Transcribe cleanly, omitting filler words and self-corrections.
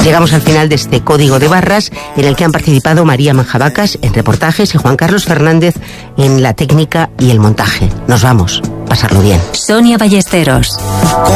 Llegamos al final de este Código de Barras, en el que han participado María Manjabacas en reportajes y Juan Carlos Fernández en la técnica y el montaje. Nos vamos. Pasarlo bien. Sonia Ballesteros.